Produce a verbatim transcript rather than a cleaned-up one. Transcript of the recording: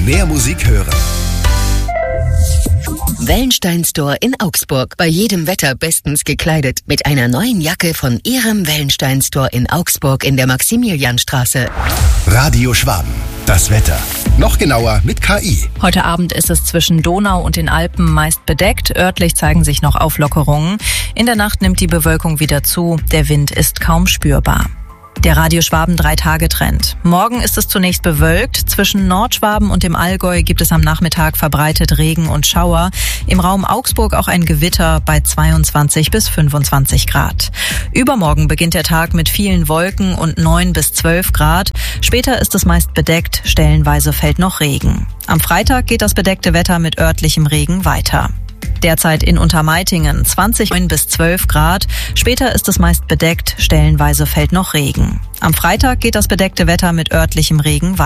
Mehr Musik hören. Wellenstein Store in Augsburg. Bei jedem Wetter bestens gekleidet. Mit einer neuen Jacke von Ihrem Wellenstein Store in Augsburg in der Maximilianstraße. Radio Schwaben. Das Wetter. Noch genauer mit K I. Heute Abend ist es zwischen Donau und den Alpen meist bedeckt. Örtlich zeigen sich noch Auflockerungen. In der Nacht nimmt die Bewölkung wieder zu. Der Wind ist kaum spürbar. Der Radio Schwaben Drei-Tage-Trend. Morgen ist es zunächst bewölkt. Zwischen Nordschwaben und dem Allgäu gibt es am Nachmittag verbreitet Regen und Schauer. Im Raum Augsburg auch ein Gewitter bei zweiundzwanzig bis fünfundzwanzig Grad. Übermorgen beginnt der Tag mit vielen Wolken und neun bis zwölf Grad. Später ist es meist bedeckt, stellenweise fällt noch Regen. Am Freitag geht das bedeckte Wetter mit örtlichem Regen weiter. Derzeit in Untermeitingen zwanzig bis zwölf Grad. Später ist es meist bedeckt, stellenweise fällt noch Regen. Am Freitag geht das bedeckte Wetter mit örtlichem Regen weiter.